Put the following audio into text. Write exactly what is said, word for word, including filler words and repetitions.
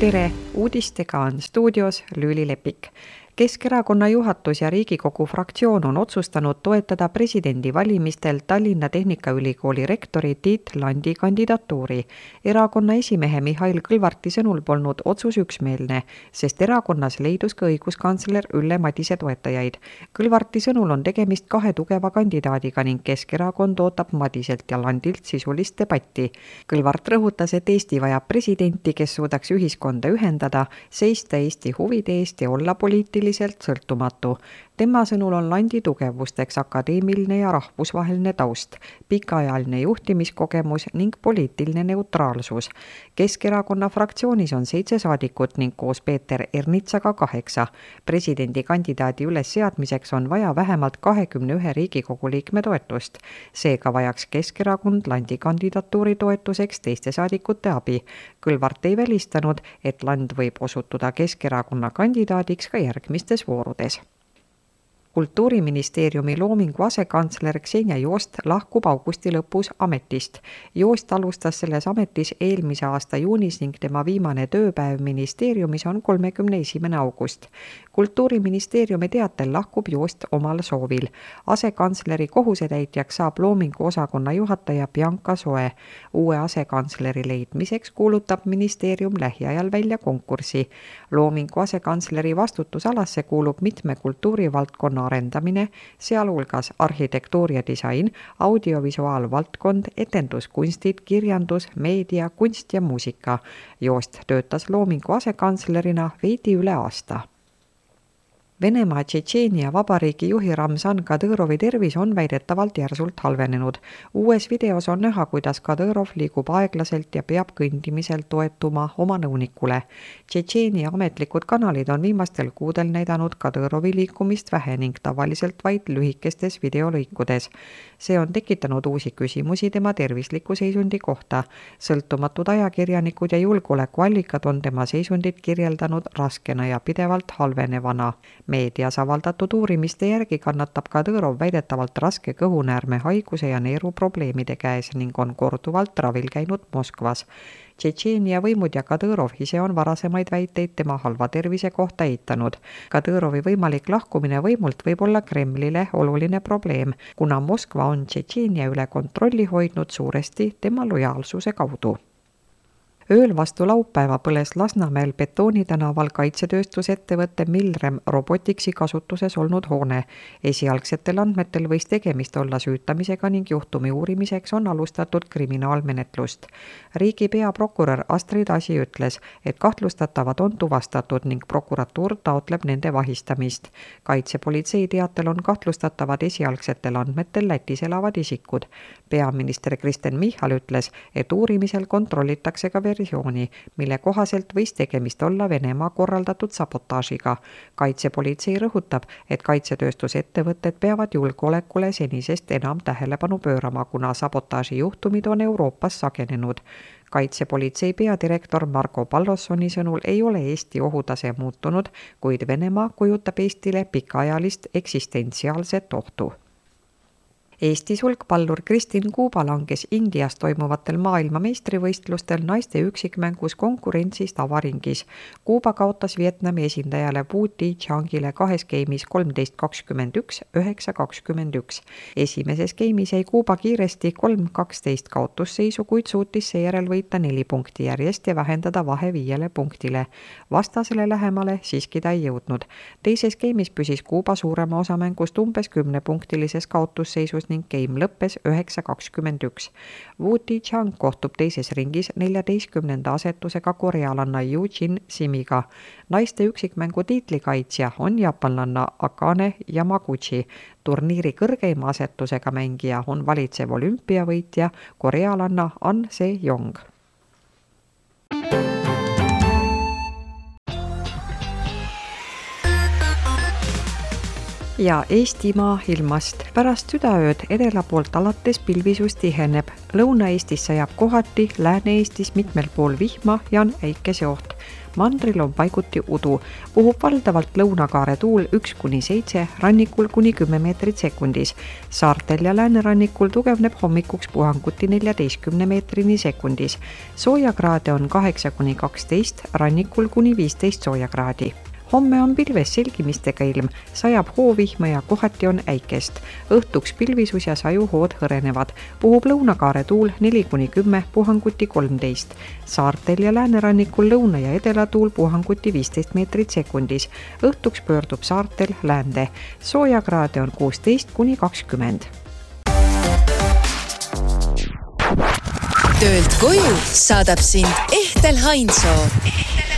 Tere, uudistega on stuudios Lüüli Lepik. Keskerakonna juhatus ja Riigikogu fraktsioon on otsustanud toetada presidendivalimistel Tallinna Tehnikaülikooli rektori Tiit Landi kandidatuuri. Erakonna esimehe Mihhail Kõlvarti sõnul polnud otsus üksmeelne, sest erakonnas leidus ka õiguskantsler Ülle Madise toetajaid. Kõlvarti sõnul on tegemist kahe tugeva kandidaadiga ning Keskerakond ootab Madiselt ja Landilt sisulist debatti. Kõlvart rõhutas, et Eesti vajab presidenti, kes suudaks ühiskonda ühendada, seista Eesti huvide eest ja olla poliitiline sõltumatu. Tema sõnul on Landi tugevusteks akadeemiline ja rahvusvaheline taust, pikaajaline juhtimiskogemus ning poliitiline neutraalsus. Keskerakonna fraktsioonis on seitse saadikut ning koos Peeter Ernitsaga kaheksa. Presidendikandidaadi ülesseadmiseks on vaja vähemalt kahekümne ühe Riigikogu liikme toetust. Seega vajaks Keskerakond Landi kandidatuuri toetuseks teiste saadikute abi. Kõlvart ei välistanud, et Land võib osutuda Keskerakonna kandidaadiks ka järgmistes voorudes. Kultuuriministeeriumi loomingu asekantsler Ksenia Joost lahkub augusti lõpus ametist. Joost alustas selles ametis eelmise aasta juunis ning tema viimane tööpäev ministeeriumis on kolmekümne esimene august. Kultuuriministeeriumi teatel lahkub Joost omal soovil. Asekantsleri kohusetäitjaks saab loomingu osakonna juhataja Bianca Soe. Uue asekantsleri leidmiseks kuulutab ministeerium lähiajal välja konkursi. Loomingu asekantsleri vastutusalasse kuulub mitme kultuurivaldkonna arendamine, sealhulgas arhitektuur ja disain, audiovisuaalvaldkond, etenduskunstid, kirjandus, meedia, kunst ja muusika. Joost töötas loomingu asekantslerina veidi üle aasta. Venemaa Tšetšeenia vabariigi juhi Ramzan Kadõrovi tervis on väidetavalt järsult halvenenud. Uues videos on näha, kuidas Kadõrov liigub aeglaselt ja peab kõndimisel toetuma oma nõunikule. Tšetšeenia ametlikud kanalid on viimastel kuudel näidanud Kadõrovi liikumist vähe ning tavaliselt vaid lühikestes videolõikudes. See on tekitanud uusi küsimusi tema tervisliku seisundi kohta. Sõltumatud ajakirjanikud ja julgeolekuallikad on tema seisundit kirjeldanud raskena ja pidevalt halvenevana. Meedias avaldatud uurimiste järgi kannatab Kadõrov väidetavalt raske kõhunäärme haiguse ja neeruprobleemide käes ning on korduvalt ravil käinud Moskvas. Tšetšeenia võimud ja Kadõrov ise on varasemaid väiteid tema halva tervise kohta eitanud. Kadõrovi võimalik lahkumine võimult võib olla Kremlile oluline probleem, kuna Moskva on Tšetšeenia üle kontrolli hoidnud suuresti tema lojaalsuse kaudu. Ööl vastu laupäeva põles Lasnamäel Betooni tänaval kaitsetööstusettevõtte Milrem Robotiksi kasutuses olnud hoone. Esialgsetel andmetel võis tegemist olla süütamisega ning juhtumi uurimiseks on alustatud kriminaalmenetlust. Riigi peaprokurör Astrid Asi ütles, et kahtlustatavad on tuvastatud ning prokuratuur taotleb nende vahistamist. Kaitsepolitsei teatel on kahtlustatavad esialgsetel andmetel Lätis elavad isikud. Peaminister Kristen Michal ütles, et uurimisel kontrollitakse ka versiooni, mille kohaselt võis tegemist olla Venemaa korraldatud sabotaažiga. Kaitsepolitsei rõhutab, et kaitsetööstusettevõtted peavad julgeolekule senisest enam tähelepanu pöörama, kuna sabotaaži juhtumid on Euroopas sagenenud. Kaitsepolitsei peadirektor Marko Pallossoni sõnul ei ole Eesti ohutase muutunud, kuid Venemaa kujutab Eestile pikaajalist eksistentsiaalset ohtu. Eesti sulgpallur Kristin Kuuba langes Indias toimuvatel maailma meistrivõistlustel naiste üksikmängus konkurentsist avaringis. Kuuba kaotas Vietnami esindajale Wu Ti-Changile kahes geimis kolmteist kakskümmend üks, üheksa kakskümmend üks. Esimeses geimis jäi Kuuba kiiresti kolm kaksteist kaotusseisu, kuid suutis seejärel võita neli punkti järjest ja vähendada vahe viiele punktile. Vastasele lähemale siiski ta ei jõudnud. Teises geimis püsis Kuuba suurema osa mängust umbes kümnepunktilises kaotusseisus ning game lõppes üheksa kakskümmend üks. Wu Ti-Chang kohtub teises ringis neljateistkümnenda asetusega korealanna Yoo-Jin Simiga. Naiste üksikmängu tiitlikaitsja on jaapanlanna Akane Yamaguchi. Turniiri kõrgeima asetusega mängija on valitsev olümpiavõitja korealanna An Se-Jong. ja Eestimaa ilmast. Pärast südaööd edela poolt alates pilvisus tiheneb. Lõuna-Eestis sajab kohati, Lääne-Eestis mitmel pool vihma ja on äikeseoht. Mandril on paiguti udu. Puhub valdavalt lõunakaare tuul üks kuni seitse, rannikul kuni kümme meetrit sekundis. Saartel ja läänerannikul tugevneb hommikuks puhanguti neljateistkümne meetrini sekundis. Soojakraade on kaheksa kuni kaksteist, rannikul kuni viisteist soojakraadi. Homme on pilves selgimistega ilm, sajab hoovihma ja kohati on äikest. Õhtuks pilvisus ja sajuhood hõrenevad. Puhub lõunakaare tuul neli kuni kümme, puhanguti kolmteist. Saartel ja läänerannikul lõuna ja edela tuul puhanguti viisteist meetrit sekundis. Õhtuks pöördub saartel läände. Soojakraade on kuusteist kuni kakskümmend. Töölt koju saadab sind Ehtel Hainsoo.